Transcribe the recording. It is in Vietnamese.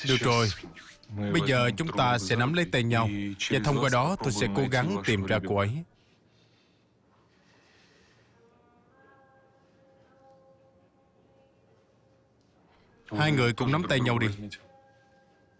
Được rồi, bây giờ chúng ta sẽ nắm lấy tay nhau, và thông qua đó tôi sẽ cố gắng tìm ra cô ấy. Hai người cùng nắm tay nhau đi.